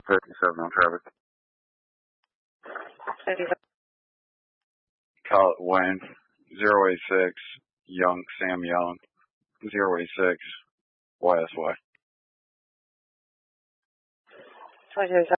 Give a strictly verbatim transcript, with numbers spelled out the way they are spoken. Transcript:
fifty-seven on traffic. Call it Wayne. zero eight six, Young, Sam Young. zero eight six, Y S Y. twenty-two